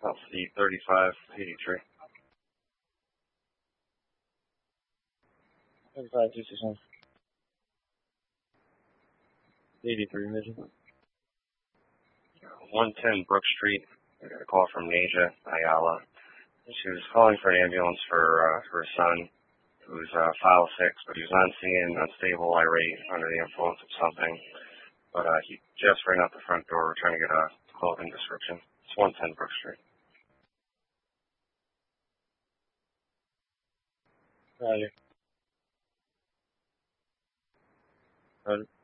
That's the 3583. 35, 83 mission. 110 Brook Street. I got a call from Naja Ayala. She was calling for an ambulance for her son, who's file 6, but he was on scene, unstable, irate, under the influence of something. But he just ran out the front door. We're trying to get a clothing description. It's 110 Brook Street. Roger. Roger.